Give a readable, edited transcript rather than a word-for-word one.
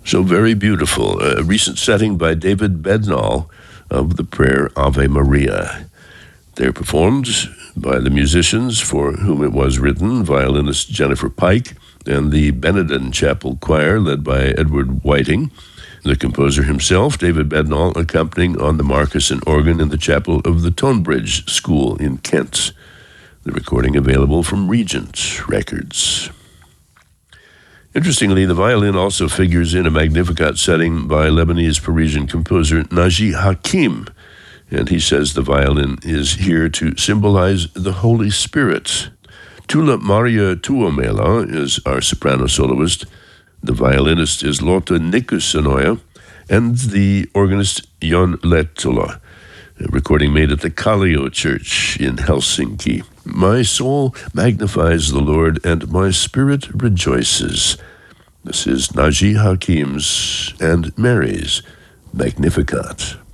So very beautiful. A recent setting by David Bednall of the prayer Ave Maria. They're performed by the musicians for whom it was written, violinist Jennifer Pike, and the Benedon Chapel Choir led by Edward Whiting. The composer himself, David Bednall, accompanying on the Marcus organ in the chapel of the Tonebridge School in Kent. The recording available from Regent Records. Interestingly, the violin also figures in a Magnificat setting by Lebanese Parisian composer Naji Hakim, and he says the violin is here to symbolize the Holy Spirit. Tula Maria Tuomela is our soprano soloist. The violinist is Lotte Nikusanoja, and the organist Jon Lehtola. A recording made at the Kallio Church in Helsinki. My soul magnifies the Lord, and my spirit rejoices. This is Naji Hakim's and Mary's Magnificat.